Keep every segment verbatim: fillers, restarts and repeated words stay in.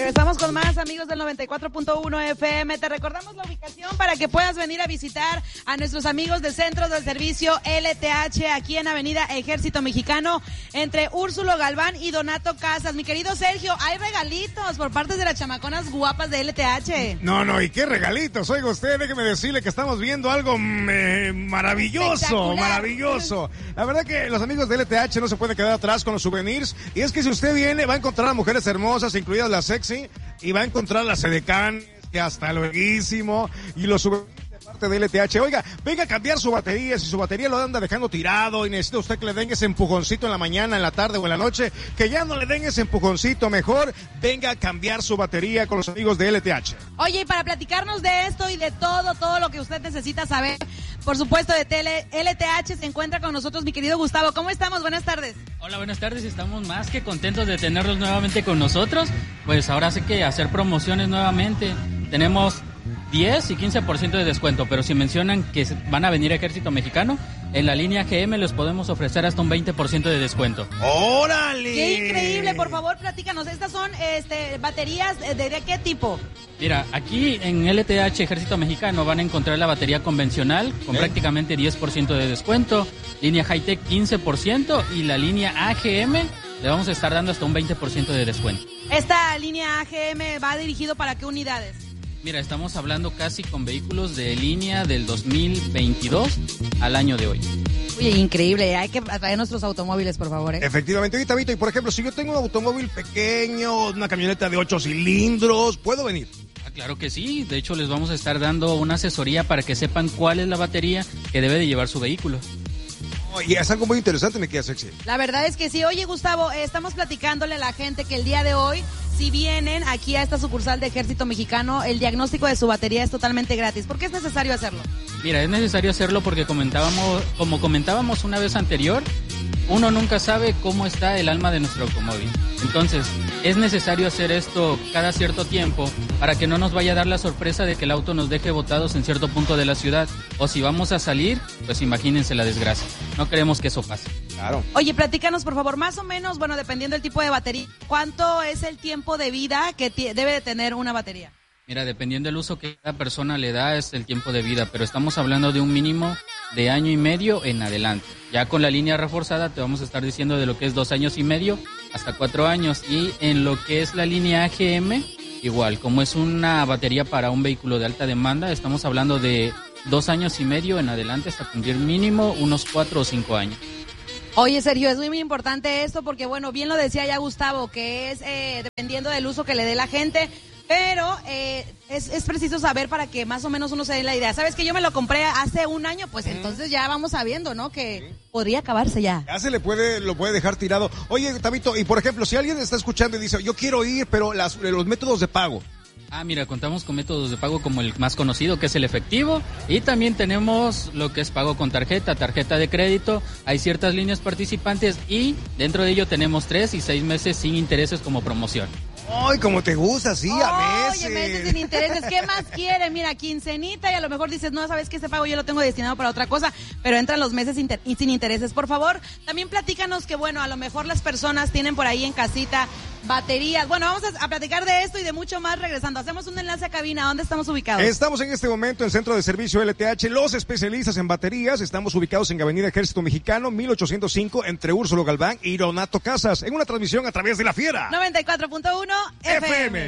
Regresamos con más, amigos del noventa y cuatro punto uno F M. Te recordamos la ubicación para que puedas venir a visitar a nuestros amigos de Centros del Servicio L T H aquí en Avenida Ejército Mexicano, entre Úrsulo Galván y Donato Casas. Mi querido Sergio, hay regalitos por parte de las chamaconas guapas de L T H. No, no, ¿y qué regalitos? Oiga usted, déjeme decirle que estamos viendo algo eh, maravilloso, maravilloso. La verdad que los amigos de L T H no se pueden quedar atrás con los souvenirs. Y es que si usted viene, va a encontrar a mujeres hermosas, incluidas las sexy, y va a encontrar las edecanes, que hasta lueguísimo, y los souvenirs de parte de L T H. Oiga, venga a cambiar su batería. Si su batería lo anda dejando tirado y necesita usted que le den ese empujoncito en la mañana, en la tarde o en la noche, que ya no le den ese empujoncito, mejor venga a cambiar su batería con los amigos de L T H. Oye, y para platicarnos de esto y de todo, todo lo que usted necesita saber, por supuesto, de tele, L T H se encuentra con nosotros mi querido Gustavo. ¿Cómo estamos? Buenas tardes. Hola, buenas tardes. Estamos más que contentos de tenerlos nuevamente con nosotros. Pues ahora sí que hacer promociones nuevamente. Tenemos diez y quince por ciento de descuento, pero si mencionan que van a venir a Ejército Mexicano, en la línea G M les podemos ofrecer hasta un veinte por ciento de descuento. ¡Órale! ¡Qué increíble! Por favor, platícanos. ¿Estas son este, baterías de, de qué tipo? Mira, aquí en L T H Ejército Mexicano van a encontrar la batería convencional con ¿Eh? prácticamente diez por ciento de descuento, línea Hightech quince por ciento y la línea A G M le vamos a estar dando hasta un veinte por ciento de descuento. ¿Esta línea A G M va dirigido para qué unidades? Mira, estamos hablando casi con vehículos de línea del dos mil veintidós al año de hoy. Oye, increíble, hay que traer nuestros automóviles, por favor, ¿eh? Efectivamente. Oye, Tabito, y por ejemplo, si yo tengo un automóvil pequeño, una camioneta de ocho cilindros, ¿puedo venir? Ah, claro que sí. De hecho, les vamos a estar dando una asesoría para que sepan cuál es la batería que debe de llevar su vehículo. Oh, y es algo muy interesante, me queda sexy. La verdad es que sí. Oye, Gustavo, eh, estamos platicándole a la gente que el día de hoy, si vienen aquí a esta sucursal de Ejército Mexicano, el diagnóstico de su batería es totalmente gratis. ¿Por qué es necesario hacerlo? Mira, es necesario hacerlo porque comentábamos, como comentábamos una vez anterior, uno nunca sabe cómo está el alma de nuestro automóvil. Entonces, es necesario hacer esto cada cierto tiempo para que no nos vaya a dar la sorpresa de que el auto nos deje botados en cierto punto de la ciudad. O si vamos a salir, pues imagínense la desgracia. No queremos que eso pase. Claro. Oye, platícanos, por favor, más o menos, bueno, dependiendo del tipo de batería, ¿cuánto es el tiempo de vida que t- debe de tener una batería? Mira, dependiendo del uso que cada persona le da es el tiempo de vida, pero estamos hablando de un mínimo de año y medio en adelante. Ya con la línea reforzada te vamos a estar diciendo de lo que es dos años y medio hasta cuatro años. Y en lo que es la línea A G M, igual, como es una batería para un vehículo de alta demanda, estamos hablando de dos años y medio en adelante hasta cumplir mínimo unos cuatro o cinco años. Oye, Sergio, es muy, muy importante esto porque, bueno, bien lo decía ya Gustavo, que es eh, dependiendo del uso que le dé la gente. Pero eh, es, es preciso saber para que más o menos uno se dé la idea. ¿Sabes que yo me lo compré hace un año? Pues mm. entonces ya vamos sabiendo, ¿no? Que sí. podría acabarse ya. Ya se le puede, lo puede dejar tirado. Oye, Tabito, y por ejemplo, si alguien está escuchando y dice, yo quiero ir, pero las, los métodos de pago. Ah, mira, contamos con métodos de pago como el más conocido, que es el efectivo, y también tenemos lo que es pago con tarjeta, tarjeta de crédito. Hay ciertas líneas participantes y dentro de ello tenemos tres y seis meses sin intereses como promoción. Ay, como te gusta, sí, oh, a meses. Oye, meses sin intereses, ¿qué más quiere? Mira, quincenita y a lo mejor dices, no, ¿sabes qué? Ese pago yo lo tengo destinado para otra cosa, pero entran los meses inter- y sin intereses. Por favor, también platícanos que, bueno, a lo mejor las personas tienen por ahí en casita baterías. Bueno, vamos a, a platicar de esto y de mucho más regresando. Hacemos un enlace a cabina. ¿Dónde estamos ubicados? Estamos en este momento en el Centro de Servicio L T H, los especialistas en baterías. Estamos ubicados en Avenida Ejército Mexicano, mil ochocientos cinco, entre Úrsulo Galván y Donato Casas, en una transmisión a través de La Fiera. noventa y cuatro punto uno F M.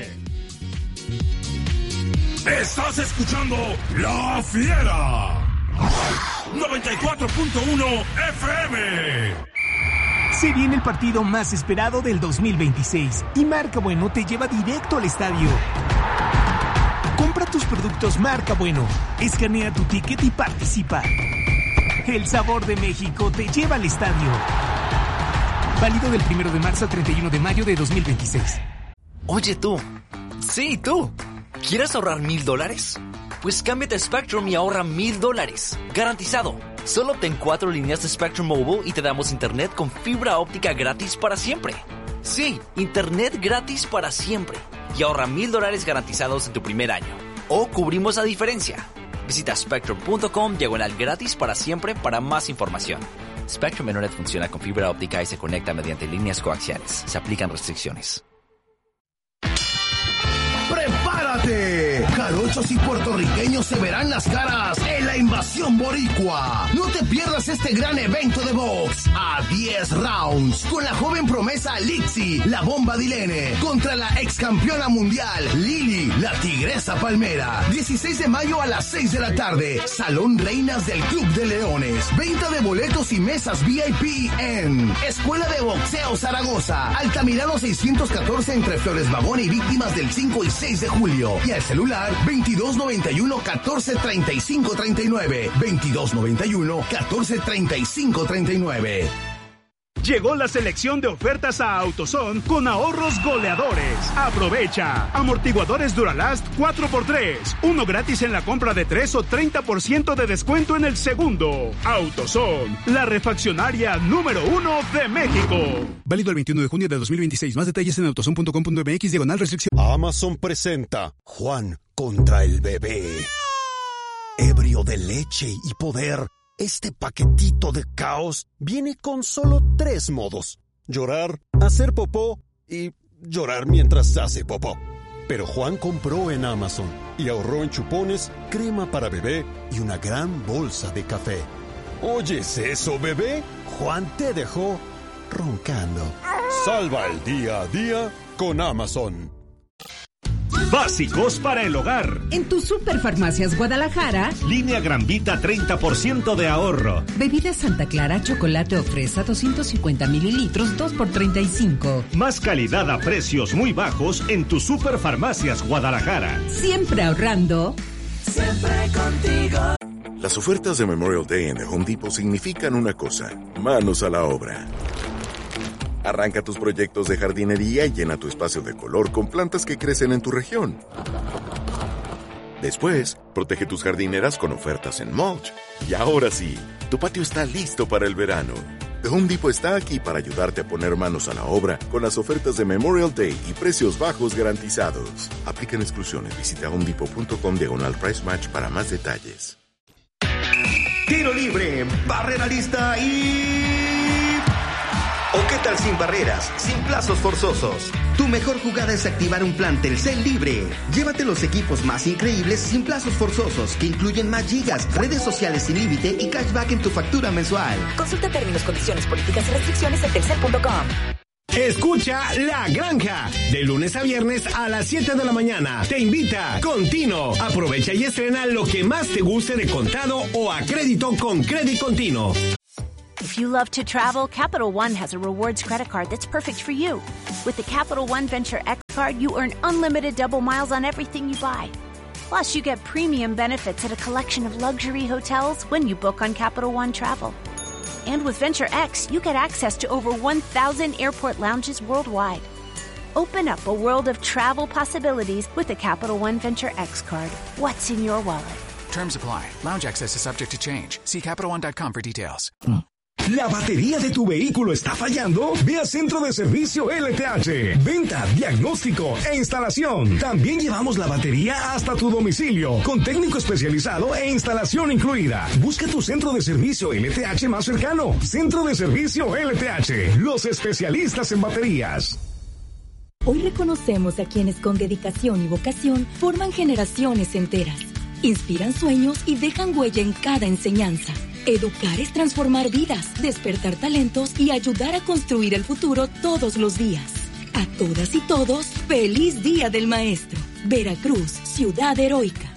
Estás escuchando La Fiera. noventa y cuatro punto uno F M. Se viene el partido más esperado del dos mil veintiséis y Marca Bueno te lleva directo al estadio. Compra tus productos Marca Bueno, escanea tu ticket y participa. El sabor de México te lleva al estadio. Válido del primero de marzo al treinta y uno de mayo de dos mil veintiséis. Oye tú, sí tú, ¿quieres ahorrar mil dólares? Pues cámbiate a Spectrum y ahorra mil dólares, garantizado. Solo obtén cuatro líneas de Spectrum Mobile y te damos internet con fibra óptica gratis para siempre. Sí, internet gratis para siempre. Y ahorra mil dólares garantizados en tu primer año. O cubrimos la diferencia. Visita spectrum punto com diagonal gratis para siempre para más información. Spectrum Internet funciona con fibra óptica y se conecta mediante líneas coaxiales. Se aplican restricciones. jarochos y puertorriqueños se verán las caras en la invasión boricua. No te pierdas este gran evento de box a diez rounds con la joven promesa Lixi, la bomba Dilene, contra la ex campeona mundial Lili, la tigresa palmera. dieciséis de mayo a las seis de la tarde, Salón Reinas del Club de Leones. Venta de boletos y mesas V I P en Escuela de Boxeo Zaragoza, Altamirano seiscientos catorce entre Flores Magón y Víctimas del cinco y seis de julio. Y al celular veintidós noventa y uno catorce treinta y cinco treinta y nueve, veintidós noventa y uno catorce treinta y cinco treinta y nueve. Llegó la selección de ofertas a AutoZone con ahorros goleadores. Aprovecha. Amortiguadores Duralast cuatro por tres. Uno gratis en la compra de tres o treinta por ciento de descuento en el segundo. AutoZone, la refaccionaria número uno de México. Válido el veintiuno de junio de dos mil veintiséis. Más detalles en autozone punto com punto m x diagonal restricción. Amazon presenta Juan contra el bebé. Ebrio de leche y poder, este paquetito de caos viene con solo tres modos: llorar, hacer popó y llorar mientras hace popó. Pero Juan compró en Amazon y ahorró en chupones, crema para bebé y una gran bolsa de café. ¿Oyes eso, bebé? Juan te dejó roncando. Salva el día a día con Amazon. Básicos para el hogar. En tu Superfarmacias Guadalajara, línea Gran Vita treinta por ciento de ahorro. Bebida Santa Clara, chocolate o fresa doscientos cincuenta mililitros, dos por treinta y cinco. Más calidad a precios muy bajos en tu Superfarmacias Guadalajara. Siempre ahorrando. Siempre contigo. Las ofertas de Memorial Day en The Home Depot significan una cosa: manos a la obra. Arranca tus proyectos de jardinería y llena tu espacio de color con plantas que crecen en tu región. Después, protege tus jardineras con ofertas en mulch. Y ahora sí, tu patio está listo para el verano. The Home Depot está aquí para ayudarte a poner manos a la obra con las ofertas de Memorial Day y precios bajos garantizados. Aplican exclusiones. Visita homedepot punto com diagonal price match para más detalles. Tiro libre, barrera lista y... ¿O qué tal sin barreras, sin plazos forzosos? Tu mejor jugada es activar un plan Telcel libre. Llévate los equipos más increíbles sin plazos forzosos, que incluyen más gigas, redes sociales sin límite y cashback en tu factura mensual. Consulta términos, condiciones, políticas y restricciones en telcel punto com. Escucha La Granja, de lunes a viernes a las siete de la mañana. Te invita Contino. Aprovecha y estrena lo que más te guste de contado o a crédito con Credit Contino. If you love to travel, Capital One has a rewards credit card that's perfect for you. With the Capital One Venture X card, you earn unlimited double miles on everything you buy. Plus, you get premium benefits at a collection of luxury hotels when you book on Capital One Travel. And with Venture X, you get access to over one thousand airport lounges worldwide. Open up a world of travel possibilities with the Capital One Venture X card. What's in your wallet? Terms apply. Lounge access is subject to change. See capital one dot com for details. ¿La batería de tu vehículo está fallando? Ve a Centro de Servicio L T H. Venta, diagnóstico e instalación. También llevamos la batería hasta tu domicilio, con técnico especializado e instalación incluida. Busca tu Centro de Servicio L T H más cercano. Centro de Servicio L T H, los especialistas en baterías. Hoy reconocemos a quienes con dedicación y vocación forman generaciones enteras, inspiran sueños y dejan huella en cada enseñanza. Educar es transformar vidas, despertar talentos y ayudar a construir el futuro todos los días. A todas y todos, ¡feliz Día del Maestro! Veracruz, ciudad heroica.